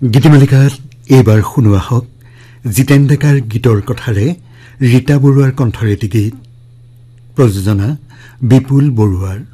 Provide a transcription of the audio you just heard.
গীতিমালিকাত এইবাৰ শুনোৱা হওক জিতেন ডেকাৰ গীতৰ কথাৰে ৰীতা বৰুৱাৰ কণ্ঠৰে এটি গীত, প্ৰযোজনা বিপুল বৰুৱাৰ।